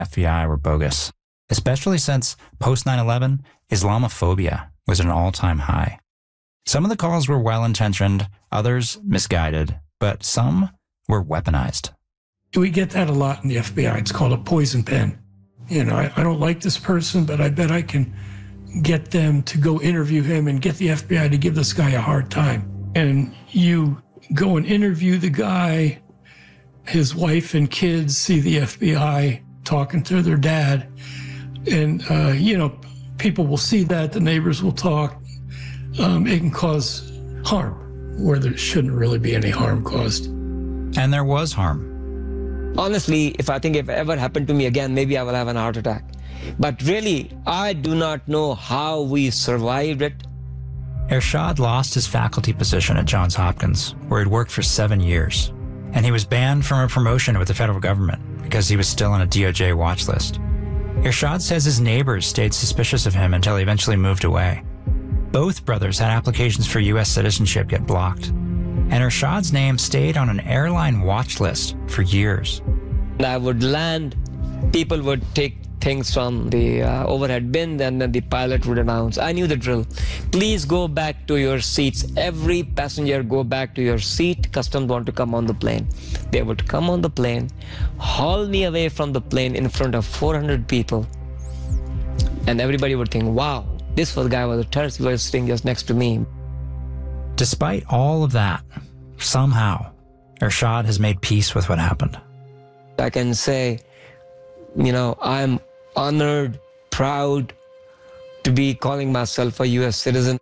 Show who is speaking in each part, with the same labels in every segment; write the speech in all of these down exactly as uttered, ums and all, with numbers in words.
Speaker 1: F B I were bogus, especially since post nine eleven, Islamophobia was at an all-time high. Some of the calls were well-intentioned, others misguided, but some were weaponized.
Speaker 2: We get that a lot in the F B I. It's called a poison pen. You know, I, I don't like this person, but I bet I can get them to go interview him and get the F B I to give this guy a hard time. And you go and interview the guy, his wife and kids see the F B I talking to their dad. And, uh, you know, people will see that, the neighbors will talk. Um, it can cause harm where there shouldn't really be any harm caused.
Speaker 1: And there was harm.
Speaker 3: Honestly, if I think if it ever happened to me again, maybe I will have an heart attack. But really, I do not know how we survived it.
Speaker 1: Ershad lost his faculty position at Johns Hopkins, where he'd worked for seven years. And he was banned from a promotion with the federal government because he was still on a D O J watch list. Ershad says his neighbors stayed suspicious of him until he eventually moved away. Both brothers had applications for U S citizenship get blocked. And Ershad's name stayed on an airline watch list for years.
Speaker 3: I would land, people would take things from the uh, overhead bin, and then the pilot would announce, I knew the drill. Please go back to your seats. Every passenger go back to your seat. Customs want to come on the plane. They would come on the plane, haul me away from the plane in front of four hundred people. And everybody would think, wow, this was guy was a terrorist. He was sitting just next to me.
Speaker 1: Despite all of that, somehow, Ershad has made peace with what happened.
Speaker 3: I can say, you know, I'm honored, proud to be calling myself a U S citizen.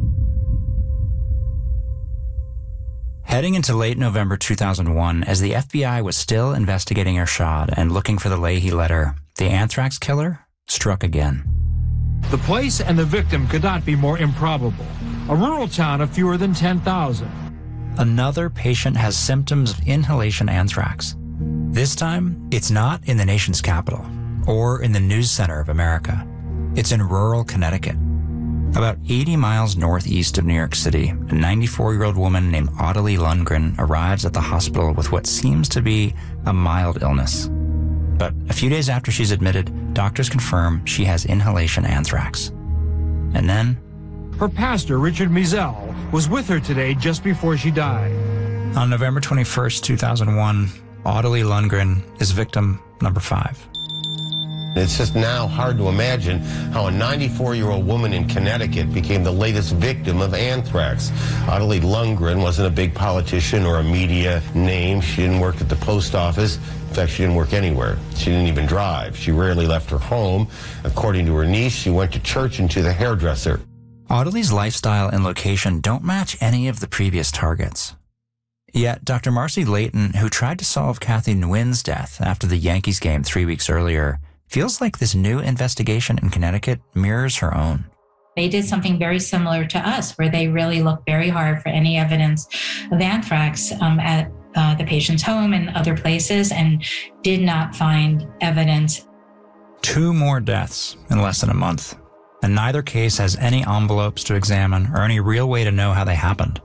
Speaker 1: Heading into late November two thousand one, as the F B I was still investigating Ershad and looking for the Leahy letter, the anthrax killer struck again.
Speaker 4: The place and the victim could not be more improbable. A rural town of fewer than ten thousand.
Speaker 1: Another patient has symptoms of inhalation anthrax. This time, it's not in the nation's capital or in the news center of America. It's in rural Connecticut. About eighty miles northeast of New York City, a ninety-four-year-old woman named Audley Lundgren arrives at the hospital with what seems to be a mild illness. But a few days after she's admitted, doctors confirm she has inhalation anthrax. And then,
Speaker 4: her pastor, Richard Mizell, was with her today just before she died.
Speaker 1: On November twenty-first, two thousand one, Audley Lundgren is victim number five.
Speaker 5: It's just now hard to imagine how a ninety-four-year-old woman in Connecticut became the latest victim of anthrax. Audley Lundgren wasn't a big politician or a media name. She didn't work at the post office. In fact, she didn't work anywhere. She didn't even drive. She rarely left her home. According to her niece, she went to church and to the hairdresser.
Speaker 1: Audley's lifestyle and location don't match any of the previous targets. Yet, Doctor Marcy Layton, who tried to solve Kathy Nguyen's death after the Yankees game three weeks earlier, feels like this new investigation in Connecticut mirrors her own.
Speaker 6: They did something very similar to us, where they really looked very hard for any evidence of anthrax um, at uh, the patient's home and other places, and did not find evidence.
Speaker 1: Two more deaths in less than a month, and neither case has any envelopes to examine or any real way to know how they happened.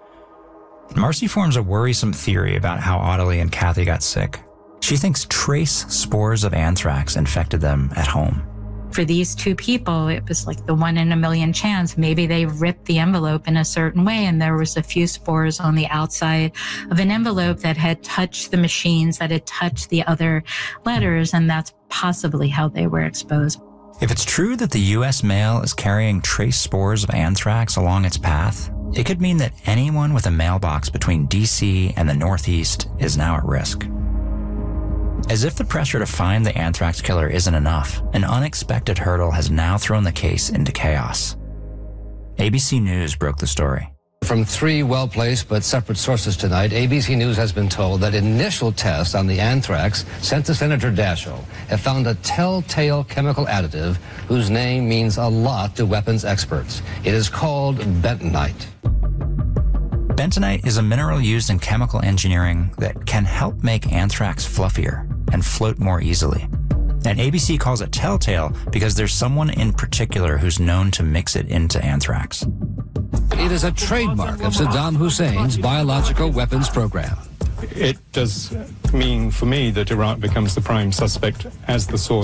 Speaker 1: Marcy forms a worrisome theory about how Audley and Kathy got sick. She thinks trace spores of anthrax infected them at home.
Speaker 6: For these two people, it was like the one in a million chance. Maybe they ripped the envelope in a certain way, and there was a few spores on the outside of an envelope that had touched the machines, that had touched the other letters, and that's possibly how they were exposed.
Speaker 1: If it's true that the U S mail is carrying trace spores of anthrax along its path, it could mean that anyone with a mailbox between D C and the Northeast is now at risk. As if the pressure to find the anthrax killer isn't enough, an unexpected hurdle has now thrown the case into chaos. A B C News broke the story.
Speaker 7: From three well-placed but separate sources tonight, A B C News has been told that initial tests on the anthrax sent to Senator Daschle have found a telltale chemical additive whose name means a lot to weapons experts. It is called bentonite.
Speaker 1: Bentonite is a mineral used in chemical engineering that can help make anthrax fluffier and float more easily. And A B C calls it telltale because there's someone in particular who's known to mix it into anthrax.
Speaker 7: It is a trademark of Saddam Hussein's biological weapons program.
Speaker 8: it does mean for me that Iraq becomes the prime suspect as the source